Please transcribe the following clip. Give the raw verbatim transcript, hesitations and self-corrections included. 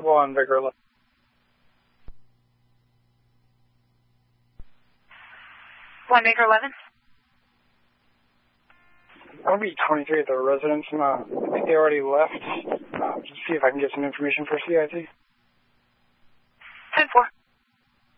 one, Baker eleven. one, Baker eleven. I'll be twenty-three at the residence, and uh, I think they already left. Uh, just see if I can get some information for C I T. ten four.